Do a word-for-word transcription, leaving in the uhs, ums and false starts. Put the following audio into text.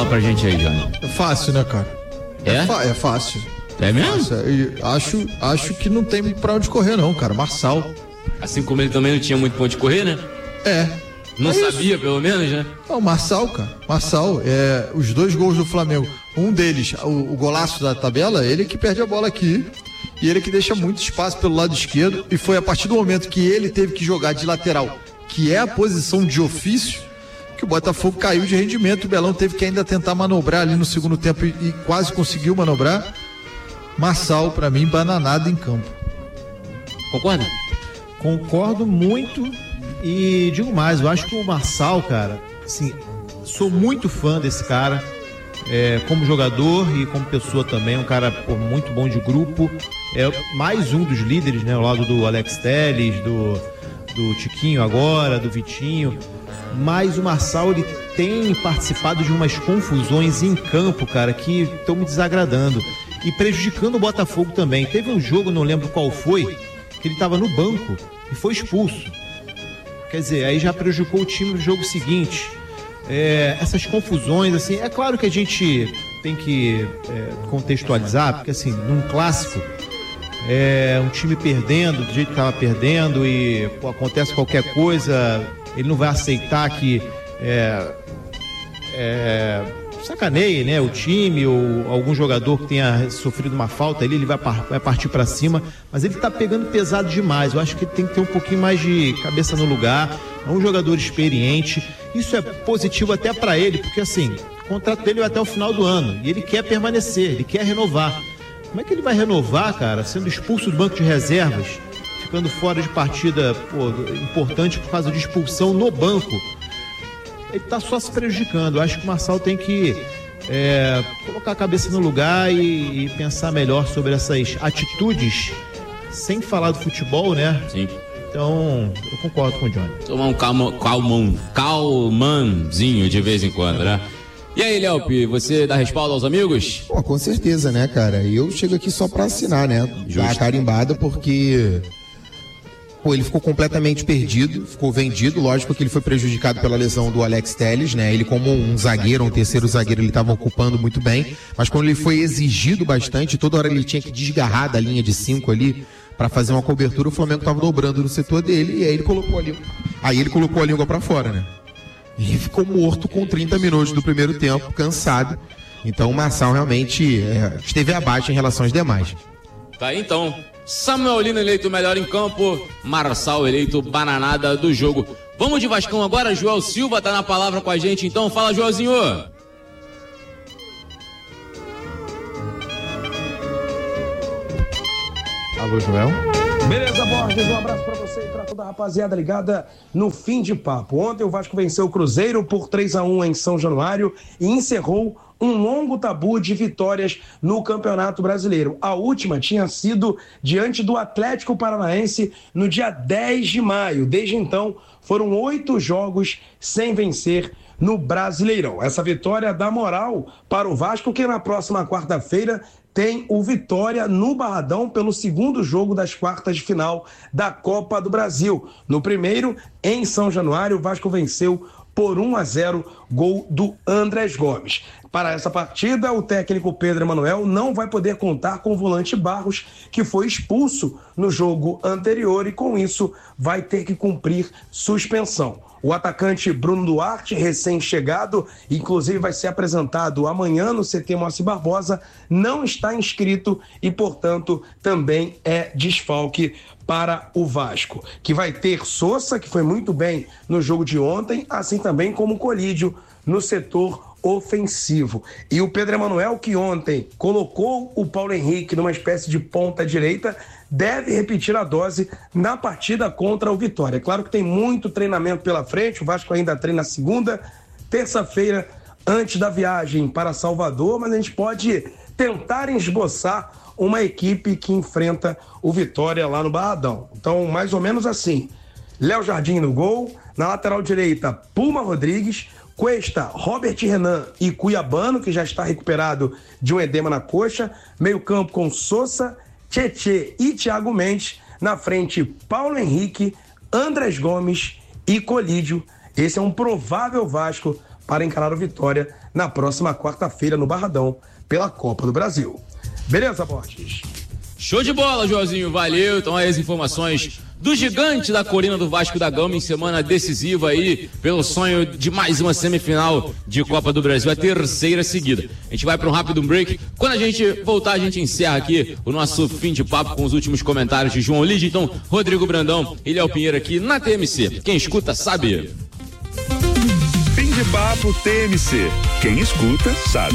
Fala pra gente aí, Johnny. É fácil, né, cara? É? É, fa- é fácil. É mesmo? Fácil. E acho, acho que não tem pra onde correr, não, cara. Marçal. Assim como ele também não tinha muito ponto de correr, né? É. Não É sabia, isso. pelo menos, né? Não, Marçal, cara. Marçal, é, os dois gols do Flamengo. Um deles, o, o golaço da tabela, ele que perde a bola aqui. E ele que deixa muito espaço pelo lado esquerdo. E foi a partir do momento que ele teve que jogar de lateral, que é a posição de ofício, que o Botafogo caiu de rendimento. O Belão teve que ainda tentar manobrar ali no segundo tempo e, e quase conseguiu manobrar. Marçal, pra mim, bananado em campo. Concorda? Concordo muito e digo mais, eu acho que o Marçal, cara, assim, sou muito fã desse cara, é, como jogador e como pessoa também, um cara pô, muito bom de grupo, é mais um dos líderes, né, ao lado do Alex Telles, do, do Tiquinho agora, do Vitinho, mas o Marçal, ele tem participado de umas confusões em campo, cara, que estão me desagradando e prejudicando o Botafogo também. Teve um jogo, não lembro qual foi, que ele estava no banco e foi expulso. Quer dizer, aí já prejudicou o time no jogo seguinte. É, essas confusões, assim, é claro que a gente tem que é, contextualizar, porque assim, num clássico, é, um time perdendo, do jeito que estava perdendo e pô, acontece qualquer coisa, ele não vai aceitar que é, é, sacaneie, né, o time ou algum jogador que tenha sofrido uma falta ali, ele vai, par- vai partir para cima, mas ele tá pegando pesado demais. Eu acho que ele tem que ter um pouquinho mais de cabeça no lugar. É um jogador experiente, isso é positivo até para ele, porque assim, o contrato dele vai até o final do ano e ele quer permanecer, ele quer renovar. Como é que ele vai renovar, cara, sendo expulso do banco de reservas, ficando fora de partida, pô, importante por causa de expulsão no banco? Ele tá só se prejudicando. Eu acho que o Marçal tem que é, colocar a cabeça no lugar e, e pensar melhor sobre essas atitudes, sem falar do futebol, né? Sim. Então, eu concordo com o Johnny. Tomar um calma, calmão, calmanzinho de vez em quando, né? E aí, Léo, você dá respaldo aos amigos? Pô, com certeza, né, cara? Eu chego aqui só pra assinar, né? Dar a carimbada, porque... Pô, ele ficou completamente perdido, ficou vendido, lógico que ele foi prejudicado pela lesão do Alex Telles, né? Ele como um zagueiro, um terceiro zagueiro, ele estava ocupando muito bem, mas quando ele foi exigido bastante, toda hora ele tinha que desgarrar da linha de cinco ali para fazer uma cobertura, o Flamengo estava dobrando no setor dele e aí ele colocou a língua, aí ele colocou a língua para fora, né? E ficou morto com trinta minutos do primeiro tempo, cansado. Então o Marçal realmente é, esteve abaixo em relação aos demais. Tá aí então. Samuel Lino eleito melhor em campo, Marçal eleito bananada do jogo. Vamos de Vascão agora, Joel Silva tá na palavra com a gente, então fala, Joelzinho. Alô, Joel. Beleza, Borges, um abraço pra você e pra toda a rapaziada ligada no Fim de Papo. Ontem o Vasco venceu o Cruzeiro por três a um em São Januário e encerrou um longo tabu de vitórias no Campeonato Brasileiro. A última tinha sido diante do Atlético Paranaense no dia dez de maio. Desde então, foram oito jogos sem vencer no Brasileirão. Essa vitória dá moral para o Vasco, que na próxima quarta-feira tem o Vitória no Barradão pelo segundo jogo das quartas de final da Copa do Brasil. No primeiro, em São Januário, o Vasco venceu por um a zero, gol do Andrés Gomes. Para essa partida, o técnico Pedro Emanuel não vai poder contar com o volante Barros, que foi expulso no jogo anterior e, com isso, vai ter que cumprir suspensão. O atacante Bruno Duarte, recém-chegado, inclusive vai ser apresentado amanhã no C T Moacir Barbosa, não está inscrito e, portanto, também é desfalque para o Vasco, que vai ter Sousa, que foi muito bem no jogo de ontem, assim também como Colídio no setor ofensivo. E o Pedro Emanuel, que ontem colocou o Paulo Henrique numa espécie de ponta direita, deve repetir a dose na partida contra o Vitória. É claro que tem muito treinamento pela frente, o Vasco ainda treina segunda, terça-feira, antes da viagem para Salvador, mas a gente pode tentar esboçar uma equipe que enfrenta o Vitória lá no Barradão. Então, mais ou menos assim: Léo Jardim no gol, na lateral direita, Puma Rodrigues, Cuesta, Robert Renan e Cuiabano, que já está recuperado de um edema na coxa, meio campo com Sousa, Tietê e Thiago Mendes, na frente Paulo Henrique, Andrés Gomes e Colídio. Esse é um provável Vasco para encarar o Vitória na próxima quarta-feira no Barradão pela Copa do Brasil. Beleza, Borges? Show de bola, Joãozinho, valeu. Então aí as informações do gigante da colina do Vasco da Gama em semana decisiva aí, pelo sonho de mais uma semifinal de Copa do Brasil, a terceira seguida. A gente vai para um rápido break. Quando a gente voltar, a gente encerra aqui o nosso fim de papo com os últimos comentários de João Lige. Então, Rodrigo Brandão e Léo Pinheiro aqui na T M C. Quem escuta sabe. Fim de papo T M C. Quem escuta sabe.